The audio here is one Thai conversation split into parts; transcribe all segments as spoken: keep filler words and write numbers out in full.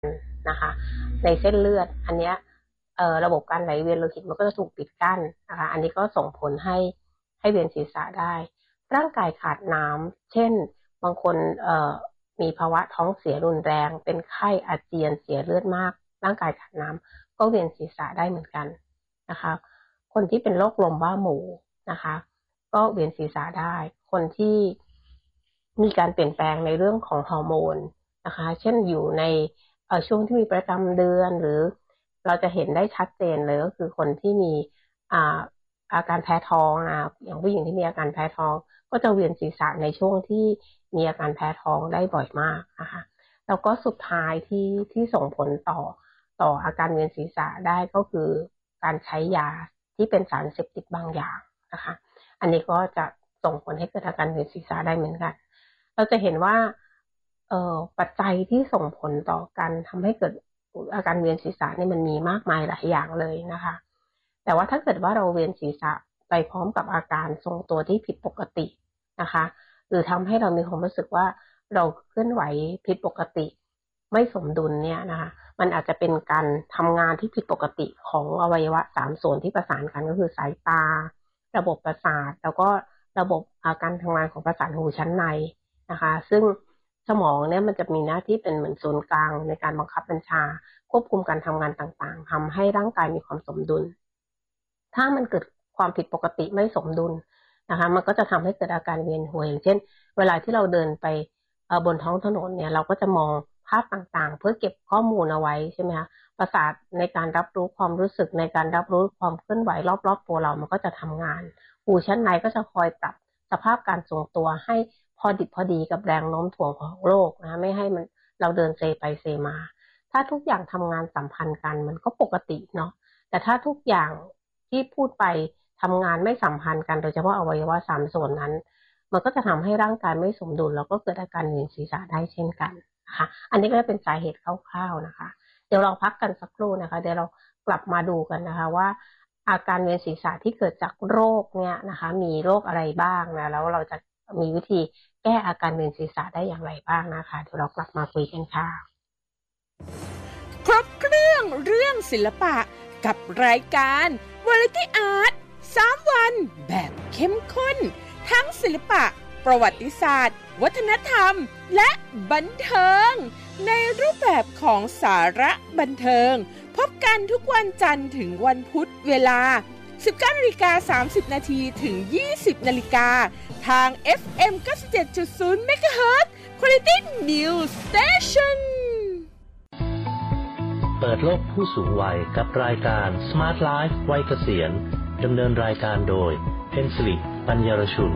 นะคะในเส้นเลือดอันเนี้ยระบบการไหลเวียนโลหิตมันก็จะถูกปิดกั้นนะคะอันนี้ก็ส่งผลให้ให้เวียนศีรษะได้ร่างกายขาดน้ำเช่นบางคนมีภาวะท้องเสียรุนแรงเป็นไข้อาเจียนเสียเลือดมากร่างกายขาดน้ำก็เวียนศีรษะได้เหมือนกันนะคะคนที่เป็นโรคลมบ้าหมูนะคะก็เวียนศีรษะได้คนที่มีการเปลี่ยนแปลงในเรื่องของฮอร์โมนนะคะเช่นอยู่ในช่วงที่มีประจำเดือนหรือเราจะเห็นได้ชัดเจนเลยก็คือคนที่มีอาอาการแพ้ท้องนะอย่างผู้หญิงที่มีอาการแพ้ท้องก็จะเวียนศีรษะในช่วงที่มีอาการแพ้ท้องได้บ่อยมากนะคะแล้วก็สุดท้ายที่ที่ส่งผลต่อต่ออาการเวียนศีรษะได้ก็คือการใช้ยาที่เป็นสารเสพติดบางอย่างนะคะอันนี้ก็จะส่งผลให้เกิดอาการเวียนศีรษะได้เหมือนกันเราจะเห็นว่าเอ่อปัจจัยที่ส่งผลต่อการทำให้เกิดอาการเวียนศีรษะนี่มันมีมากมายหลายอย่างเลยนะคะแต่ว่าถ้าเกิดว่าเราเวียนศีรษะไปพร้อมกับอาการทรงตัวที่ผิดปกตินะคะหรือทำให้เรามีความรู้สึกว่าเราเคลื่อนไหวผิดปกติไม่สมดุลเนี่ยนะคะมันอาจจะเป็นการทำงานที่ผิดปกติของอวัยวะสามส่วนที่ประสานกันก็คือสายตาระบบประสาทแล้วก็ระบบการทำงานของประสาทหูชั้นในนะคะซึ่งสมองเนี่ยมันจะมีหน้าที่เป็นเหมือนศูนย์กลางในการบังคับบัญชาควบคุมการทำงานต่างๆทำให้ร่างกายมีความสมดุลถ้ามันเกิดความผิดปกติไม่สมดุลนะคะมันก็จะทำให้เกิดอาการเวียนหัวอย่างเช่นเวลาที่เราเดินไปบนท้องถนนเนี่ยเราก็จะมองภาพต่างๆเพื่อเก็บข้อมูลเอาไว้ใช่ไหมคะประสาทในการรับรู้ความรู้สึกในการรับรู้ความเคลื่อนไหวรอบๆตัวเรามันก็จะทำงานหูชั้นในก็จะคอยปรับสภาพการทรงตัวให้พอดิบพอดีกับแรงโน้มถ่วงของโลกนะไม่ให้มันเราเดินเซไปเซมาถ้าทุกอย่างทำงานสัมพันธ์กันมันก็ปกติเนาะแต่ถ้าทุกอย่างที่พูดไปทำงานไม่สัมพันธ์กันโดยเฉพาะอวัยวะสามส่วนนั้นมันก็จะทำให้ร่างกายไม่สมดุลแล้วก็เกิดอาการเวียนศีรษะได้เช่นกันนะคะอันนี้ก็จะเป็นสาเหตุคร่าวๆนะคะเดี๋ยวเราพักกันสักครู่นะคะเดี๋ยวเรากลับมาดูกันนะคะว่าอาการเวียนศีรษะที่เกิดจากโรคเนี่ยนะคะมีโรคอะไรบ้างนะแล้วเราจะมีวิธีแก้อาการเวียนศีรษะได้อย่างไรบ้างนะคะเดี๋ยวเรากลับมาคุยกันค่ะครบเครื่องเรื่องศิลปะกับรายการ Variety Art สามวันแบบเข้มข้นทั้งศิลปะประวัติศาสตร์วัฒนธรรมและบันเทิงในรูปแบบของสาระบันเทิงพบกันทุกวันจันทร์ถึงวันพุธเวลา สิบเก้านาฬิกาสามสิบนาที ถึง ยี่สิบนาฬิกาทาง เอฟ เอ็ม เก้าสิบเจ็ดจุดศูนย์ เมกะเฮิรตซ์ Quality News Station เปิดโลกผู้สูงวัยกับรายการ Smart Life วัยเกษียณดำเนินรายการโดยเพ็ญศิริปัญญรชุน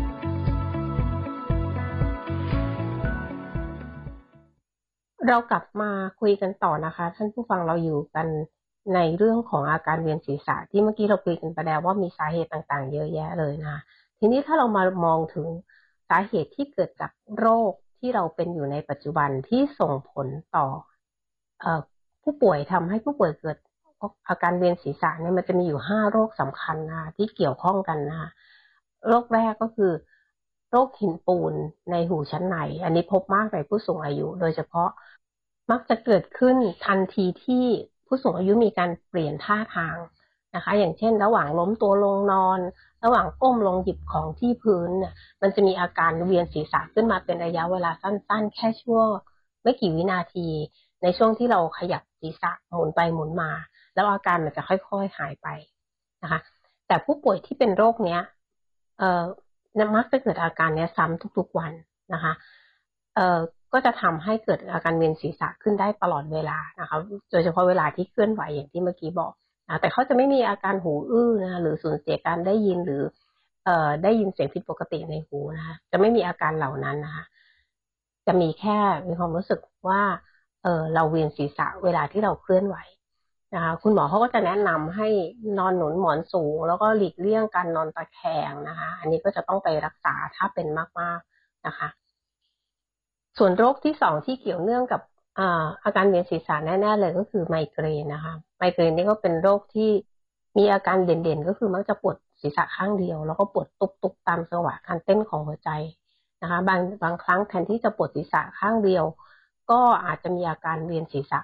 เรากลับมาคุยกันต่อนะคะท่านผู้ฟังเราอยู่กันในเรื่องของอาการเวียนศีรษะที่เมื่อกี้เราคุยกันไปแล้วว่ามีสาเหตุต่างๆเยอะแยะเลยนะทีนี้ถ้าเรามามองถึงสาเหตุที่เกิดจากโรคที่เราเป็นอยู่ในปัจจุบันที่ส่งผลต่อเอ่อผู้ป่วยทำให้ผู้ป่วยเกิดอาการเวียนศีรษะเนี่ยมันจะมีอยู่ห้าโรคสำคัญนะที่เกี่ยวข้องกันนะโรคแรกก็คือโรคหินปูนในหูชั้นในอันนี้พบมากในผู้สูงอายุโดยเฉพาะมักจะเกิดขึ้นทันทีที่ผู้สูงอายุมีการเปลี่ยนท่าทางนะคะอย่างเช่นระหว่างล้มตัวลงนอนระหว่างก้มลงหยิบของที่พื้นเนี่ยมันจะมีอาการเวียนศีรษะขึ้นมาเป็นระยะเวลาสั้นๆแค่ชั่วไม่กี่วินาทีในช่วงที่เราขยับศีรษะหมุนไปหมุนมาแล้วอาการมันจะค่อยๆหายไปนะคะแต่ผู้ป่วยที่เป็นโรคเนี้ยเอ่อมักจะเกิดอาการเนี้ยซ้ำทุกๆวันนะคะเอ่อก็จะทำให้เกิดอาการเวียนศีรษะขึ้นได้ตลอดเวลานะคะโดยเฉพาะเวลาที่เคลื่อนไหวอย่างที่เมื่อกี้บอกนะแต่เขาจะไม่มีอาการหูอื้อนะคะหรือสูญเสียการได้ยินหรือเอ่อได้ยินเสียงผิดปกติในหูนะคะจะไม่มีอาการเหล่านั้นนะคะจะมีแค่มีความรู้สึกว่าเออเราเวียนศีรษะเวลาที่เราเคลื่อนไหวนะคะคุณหมอเขาก็จะแนะนำให้นอนหนุนหมอนสูงแล้วก็หลีกเลี่ยงการนอนตะแคงนะคะอันนี้ก็จะต้องไปรักษาถ้าเป็นมากๆนะคะส่วนโรคที่สองที่เกี่ยวเนื่องกับอาอาการเวียนศีรษะแน่ๆเลยก็คือไมเกรนนะคะไมเกรนนี่ก็เป็นโรคที่มีอาการเด่นๆก็คือมักจะปวดศีรษะข้างเดียวแล้วก็ปวดตุบๆตามจังหวะการเต้นของหัวใจนะคะบางบางครั้งแทนที่จะปวดศีรษะข้างเดียวก็อาจจะมีอาการเวียนศีรษะ